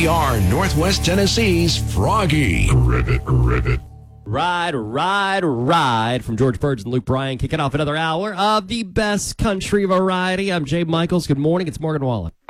We are Northwest Tennessee's Froggy. Ribbit. Ride from George Burge and Luke Bryan, kicking off another hour of the best country variety. I'm Jay Michaels. Good morning. It's Morgan Wallen.